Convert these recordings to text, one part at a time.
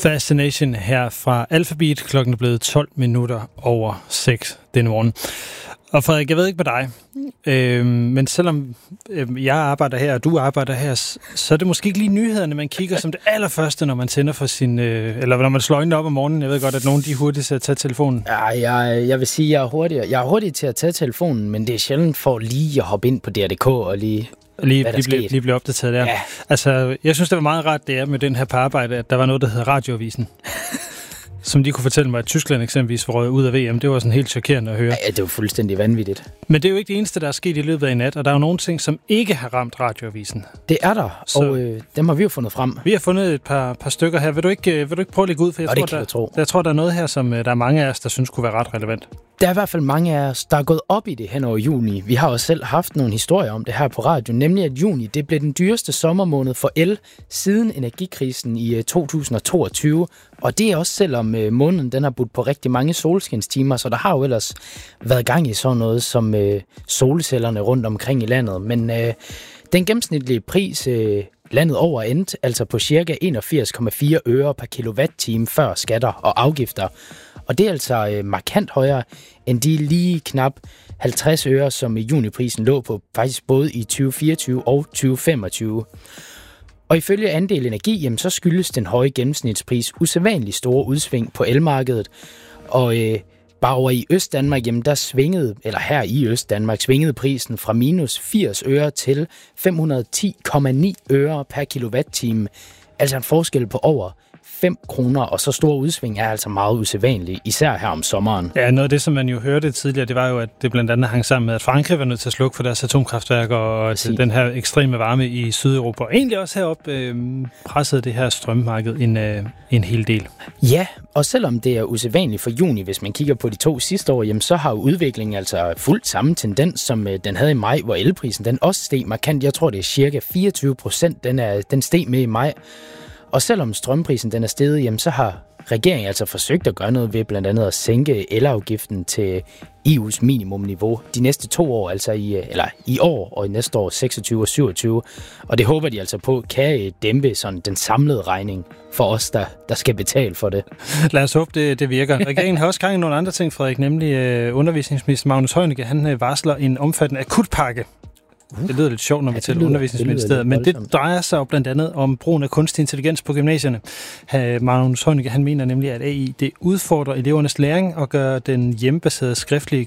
Fascination her fra Alphabet. Klokken er blevet 6:12 denne morgen. Og Frederik, jeg ved ikke med dig, men selvom jeg arbejder her, og du arbejder her, så er det måske ikke lige nyhederne, man kigger som det allerførste, når man tænder for sin, eller når man slår øjnene op om morgenen. Jeg ved godt, at nogen de er hurtige til at tage telefonen. Ja, jeg vil sige, at jeg er hurtig til at tage telefonen, men det er sjældent for lige at hoppe ind på DR.dk og lige blive opdateret der. Ja. Altså, jeg synes, det var meget rart, det er med den her på arbejde, at der var noget, der hedder Radioavisen. Som de kunne fortælle mig, at Tyskland eksempelvis var røget ud af VM. Det var sådan helt chokerende at høre. Ja, det var fuldstændig vanvittigt. Men det er jo ikke det eneste, der er sket i løbet af i nat, og der er jo nogle ting, som ikke har ramt Radioavisen. Det er der, og dem har vi jo fundet frem. Vi har fundet et par stykker her. Vil du ikke prøve at lægge ud? For jeg tror, der er noget her, som der er mange af os, der synes kunne være ret relevant. Der er i hvert fald mange af os, der er gået op i det hen over juni. Vi har også selv haft nogle historier om det her på radio, nemlig at juni det blev den dyreste sommermåned for el siden energikrisen i 2022. Og det er også selvom måneden den har budt på rigtig mange solskinstimer, så der har jo ellers været gang i sådan noget som solcellerne rundt omkring i landet. Men den gennemsnitlige pris landet over endte altså på ca. 81,4 øre per kilowatt-time før skatter og afgifter. Og det er altså markant højere end de lige knap 50 øre, som juniprisen lå på faktisk både i 2024 og 2025. Og ifølge Andel Energi, jamen, så skyldes den høje gennemsnitspris usædvanligt store udsving på elmarkedet. Og bare over i Østdanmark, jamen, her i Østdanmark svingede prisen fra minus 80 øre til 510,9 øre per kilowatt-time. Altså en forskel på over 5 kroner, og så store udsving er altså meget usædvanligt, især her om sommeren. Ja, noget af det, som man jo hørte tidligere, det var jo, at det blandt andet hang sammen med, at Frankrig var nødt til at slukke for deres atomkraftværker, og den her ekstreme varme i Sydeuropa. Og egentlig også heroppe pressede det her strømmarked en hel del. Ja, og selvom det er usædvanligt for juni, hvis man kigger på de 2 sidste år, jamen, så har udviklingen altså fuldt samme tendens, som den havde i maj, hvor elprisen den også steg markant. Jeg tror, det er cirka 24%, den steg med i maj. Og selvom strømprisen den er steget, jamen, så har regeringen altså forsøgt at gøre noget ved blandt andet at sænke elafgiften til EU's minimumniveau de næste 2 år, altså i år og i næste år 26 og 27. Og det håber de altså på kan dæmpe sådan den samlede regning for os, der skal betale for det. Lad os håbe, det virker. Regeringen har også gang i nogle andre ting, Frederik, nemlig undervisningsminister Magnus Heunicke. Han varsler en omfattende akutpakke. Det lyder lidt sjovt, når vi taler undervisningsministeriet, men det drejer sig jo blandt andet om brugen af kunstig intelligens på gymnasierne. Magnus Heunicke, han mener nemlig, at AI det udfordrer elevernes læring og gør den hjemmebaserede skriftlige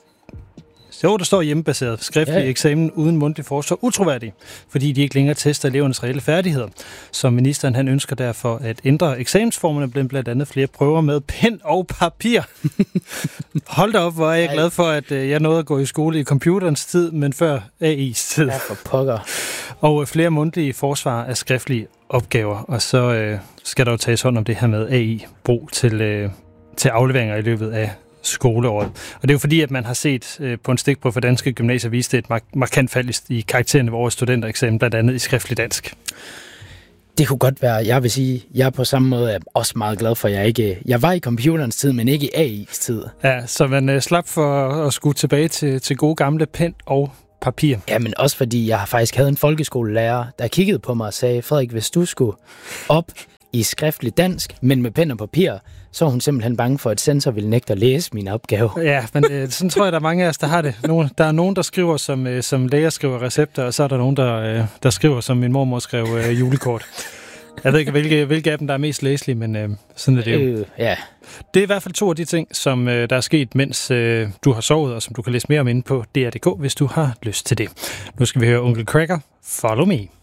eksamen uden mundtlig forsvar utroværdig, fordi de ikke længere tester elevernes reelle færdigheder. Så ministeren han ønsker derfor at ændre eksamensformerne blandt andet flere prøver med pen og papir. Hold da op, hvor er jeg glad for, at jeg nåede at gå i skole i computerens tid, men før AI's tid. Ja, for pokker. Og flere mundtlige forsvar af skriftlige opgaver, og så skal der jo tages hånd om det her med AI-brug til afleveringer i løbet af skoleåret. Og det er jo fordi, at man har set på en stikprøve for danske gymnasier viste et markant fald i karaktererne ved vores studentereksamen, blandt andet i skriftlig dansk. Det kunne godt være. Jeg vil sige, jeg er på samme måde også meget glad for, at jeg var i computerens tid, men ikke i AI's tid. Ja, så man slap for at skulle tilbage til gode gamle pen og papir. Ja, men også fordi jeg faktisk havde en folkeskolelærer, der kiggede på mig og sagde, Frederik, hvis du skulle op i skriftlig dansk, men med pen og papir, så er hun simpelthen bange for, at sensor vil nægte at læse min opgave. Ja, men sådan tror jeg, der er mange af os, der har det. Der er nogen, der skriver, som læger skriver recepter, og så er der nogen, der skriver, som min mormor skrev julekort. Jeg ved ikke, hvilke af dem, der er mest læselige, men sådan er det jo. Ja. Det er i hvert fald 2 af de ting, som der er sket, mens du har sovet, og som du kan læse mere om inde på DR.dk, hvis du har lyst til det. Nu skal vi høre Onkel Cracker, Follow Me.